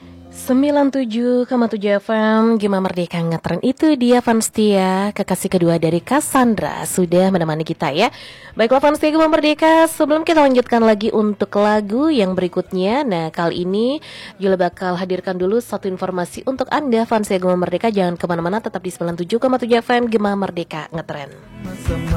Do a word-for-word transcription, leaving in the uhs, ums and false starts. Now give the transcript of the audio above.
sembilan puluh tujuh koma tujuh F M Gema Merdeka Ngetren. Itu dia Fanstia, kekasih kedua dari Cassandra, sudah menemani kita ya. Baiklah Fanstia Gema Merdeka, sebelum kita lanjutkan lagi untuk lagu yang berikutnya, nah kali ini Jula bakal hadirkan dulu satu informasi untuk Anda Fanstia Gema Merdeka. Jangan kemana-mana, tetap di sembilan puluh tujuh koma tujuh F M Gema Merdeka Ngetren.